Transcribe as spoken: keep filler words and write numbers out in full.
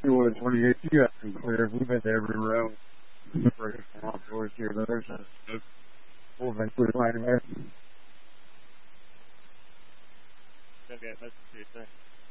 Wood twenty-eight, you got some clear. We've been to every room. Breaking from off doors here. There's a full Vancouver line there. Okay, that's Tuesday.